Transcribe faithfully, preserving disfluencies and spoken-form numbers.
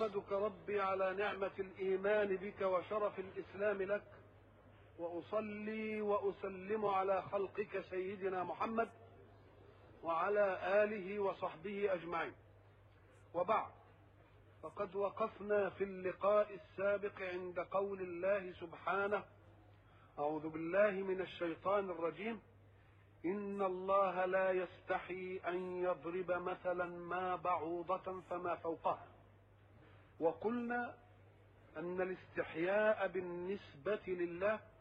أحمدك ربي على نعمة الإيمان بك وشرف الإسلام لك، وأصلي وأسلم على خلقك سيدنا محمد وعلى آله وصحبه أجمعين. وبعد، فقد وقفنا في اللقاء السابق عند قول الله سبحانه: أعوذ بالله من الشيطان الرجيم، إن الله لا يستحي أن يضرب مثلا ما بعوضة فما فوقها. وقلنا أن الاستحياء بالنسبة لله